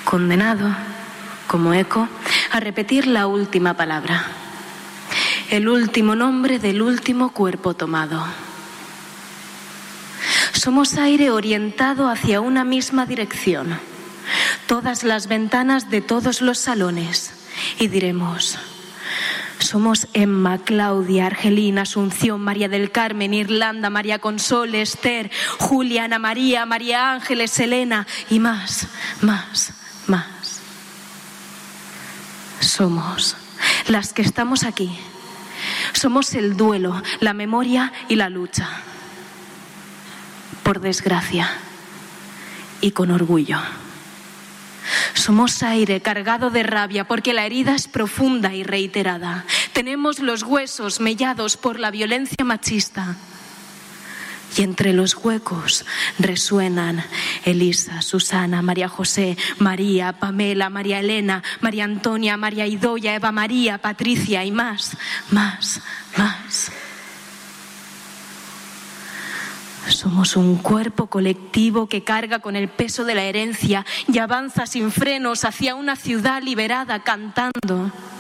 condenado, como eco, a repetir la última palabra, el último nombre del último cuerpo tomado. Somos aire orientado hacia una misma dirección, todas las ventanas de todos los salones, y diremos: somos Emma, Claudia, Argelina, Asunción, María del Carmen, Irlanda, María Console, Esther, Julia, Ana María, María Ángeles, Elena y más. Somos las que estamos aquí. Somos el duelo, la memoria y la lucha. Por desgracia y con orgullo. Somos aire cargado de rabia porque la herida es profunda y reiterada. Tenemos los huesos mellados por la violencia machista. Y entre los huecos resuenan Elisa, Susana, María José, María, Pamela, María Elena, María Antonia, María Idoia, Eva María, Patricia y más. Somos un cuerpo colectivo que carga con el peso de la herencia y avanza sin frenos hacia una ciudad liberada cantando.